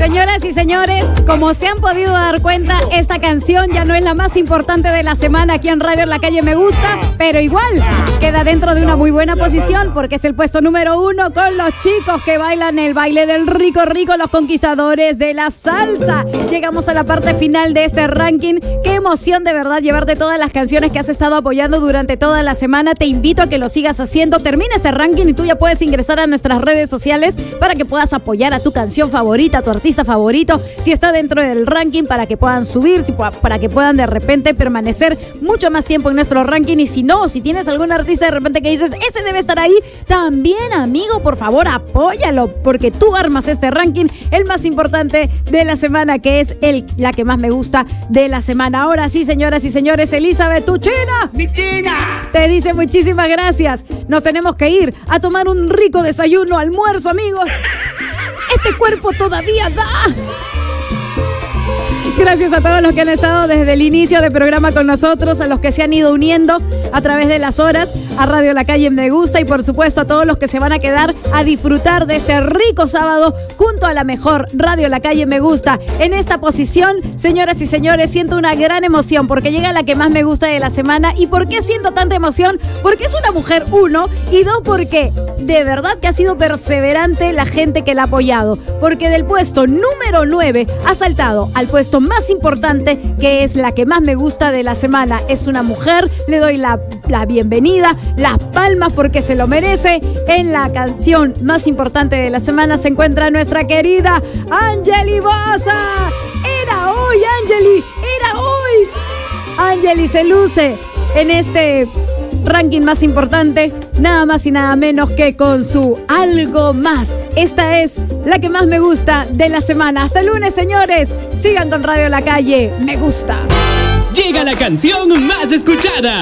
Señoras y señores, como se han podido dar cuenta, esta canción ya no es la más importante de la semana aquí en Radio La Calle Me Gusta, pero igual queda dentro de una muy buena posición porque es el puesto número 1 con los chicos que bailan el baile del rico rico, los conquistadores de la salsa. Llegamos a la parte final de este ranking. Qué emoción de verdad llevarte todas las canciones que has estado apoyando durante toda la semana. Te invito a que lo sigas haciendo. Termina este ranking y tú ya puedes ingresar a nuestras redes sociales para que puedas apoyar a tu canción favorita, a tu artista favorito, si está dentro del ranking, para que puedan subir, para que puedan de repente permanecer mucho más tiempo en nuestro ranking. Y si no, si tienes algún artista de repente que dices, ese debe estar ahí, también, amigo, por favor, apóyalo, porque tú armas este ranking, el más importante de la semana, que es la que más me gusta de la semana. Ahora sí, señoras y señores, Elizabeth, tu china, ¡mi china! te dice muchísimas gracias. Nos tenemos que ir a tomar un rico desayuno, almuerzo, amigos. Este cuerpo todavía da. Gracias a todos los que han estado desde el inicio del programa con nosotros, a los que se han ido uniendo a través de las horas a Radio La Calle Me Gusta y por supuesto a todos los que se van a quedar a disfrutar de este rico sábado junto a la mejor Radio La Calle Me Gusta. En esta posición, señoras y señores, siento una gran emoción porque llega la que más me gusta de la semana. ¿Y por qué siento tanta emoción? Porque es una mujer, 1, y 2, porque de verdad que ha sido perseverante la gente que la ha apoyado, porque del puesto número 9 ha saltado al puesto más importante, que es la que más me gusta de la semana. Es una mujer, le doy la bienvenida, las palmas porque se lo merece. En la canción más importante de la semana se encuentra nuestra querida Angeli Boza. Era hoy, Angeli, era hoy. Angeli se luce en este ranking más importante, nada más y nada menos que con su Algo Más. Esta es la que más me gusta de la semana. Hasta el lunes, señores. Sigan con Radio La Calle Me Gusta. Llega la canción más escuchada.